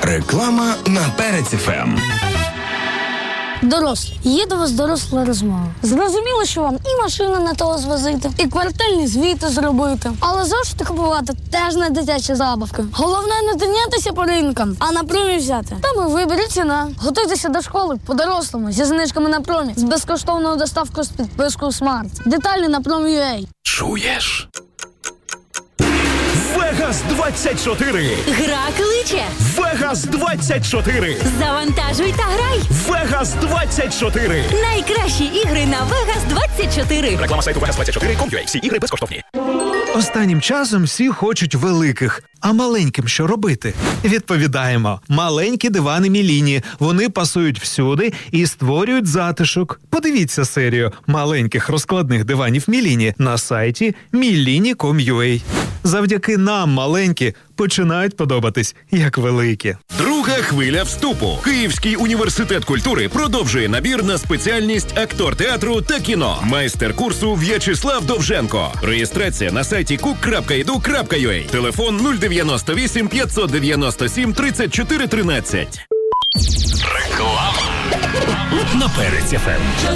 Реклама на Перець ФМ. Дорослі, є до вас доросла розмова. Зрозуміло, що вам і машину не того звозити, і квартальні звіти зробити. Але завжди купувати теж не дитячі забавки. Головне не тинятися по ринкам, а на промі взяти. Там і вибір, і ціна. Готуйтеся до школи по-дорослому, зі знижками на промі, з безкоштовною доставкою з підпискою Smart. Деталі на Промі.ua. Чуєш? Вегас 24. Гра кличе. Вегас 24. Завантажуй та грай. Вегас 24. Найкращі ігри на Вегас 24. Реклама сайту Vegas24.com.ua. Всі ігри безкоштовні. Останнім часом всі хочуть великих, а маленьким що робити? Відповідаємо. Маленькі дивани Міліні. Вони пасують всюди і створюють затишок. Подивіться серію маленьких розкладних диванів Міліні на сайті milini.com.ua. Завдяки нам маленькі починають подобатись як великі. Друга хвиля вступу. Київський університет культури продовжує набір на спеціальність актор театру та кіно. Майстер курсу В'ячеслав Довженко. Реєстрація на сайті cook.edu.ua. Телефон 098 597 34 13. Реклама на Перець ФМ.